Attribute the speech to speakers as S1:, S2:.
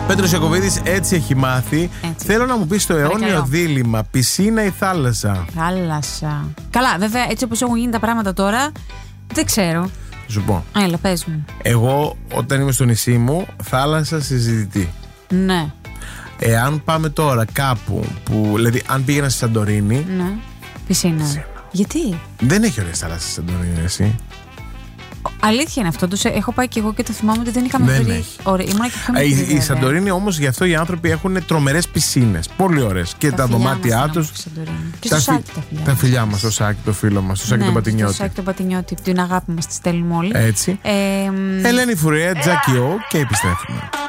S1: Πέτρος Ιακωβίδης, έτσι έχει μάθει.
S2: Έτσι.
S1: Θέλω να μου πεις το αιώνιο δίλημμα, πισίνα ή θάλασσα.
S2: Θάλασσα. Καλά, βέβαια, έτσι όπως έχουν γίνει τα πράγματα τώρα, δεν ξέρω.
S1: Σου πω.
S2: Έλα, πες μου.
S1: Εγώ, όταν είμαι στο νησί μου, θάλασσα συζητητή.
S2: Ναι.
S1: Εάν πάμε τώρα κάπου που. Δηλαδή, αν πήγαινα στη Σαντορίνη.
S2: Ναι. Πισίνα. Γιατί?
S1: Δεν έχει ωραία θάλασσα στη Σαντορίνη, εσύ.
S2: Αλήθεια είναι αυτό. Έχω πάει και εγώ και το θυμάμαι ότι δεν είχαμε
S1: Δεν
S2: βρει.
S1: έχει.
S2: Ωραία, ήμουνα και πιο μικρή.
S1: Η
S2: βέβαια.
S1: Σαντορίνη όμως, γι' αυτό οι άνθρωποι έχουν τρομερές πισίνες. Πολύ ωραίες. Και τα
S2: φιλιά
S1: δωμάτια
S2: μας
S1: τους.
S2: στη Σαντορίνη. Και στο Σάκη τα φιλιά.
S1: Τα φιλιά μας, το Σάκη, το φίλο μας, το Σάκη τον Πατινιώτη.
S2: Στο Σάκη τον Πατινιώτη, την αγάπη μας τη στέλνουμε όλοι.
S1: Έτσι. Ελένη Φουρέα, Τζάκι Ο και επιστρέφουμε.